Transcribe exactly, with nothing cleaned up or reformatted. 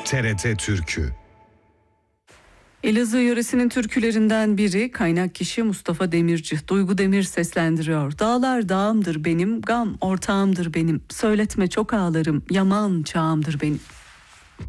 T R T Türkü. Elazığ yöresinin türkülerinden biri, kaynak kişi Mustafa Demirci. Duygu Demir seslendiriyor. Dağlar dağımdır benim, gam ortağımdır benim. Söyletme çok ağlarım, yaman çağımdır benim.